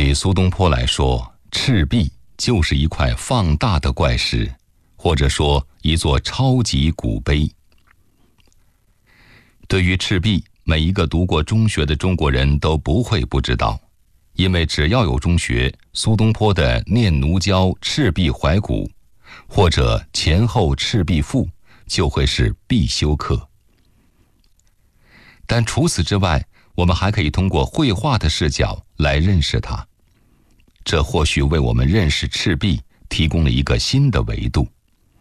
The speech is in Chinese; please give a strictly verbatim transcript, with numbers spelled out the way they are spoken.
对苏东坡来说，赤壁就是一块放大的怪石，或者说一座超级古碑。对于赤壁，每一个读过中学的中国人都不会不知道，因为只要有中学，苏东坡的《念奴娇·赤壁怀古》或者《前后赤壁赋》就会是必修课。但除此之外，我们还可以通过绘画的视角来认识它，这或许为我们认识赤壁提供了一个新的维度。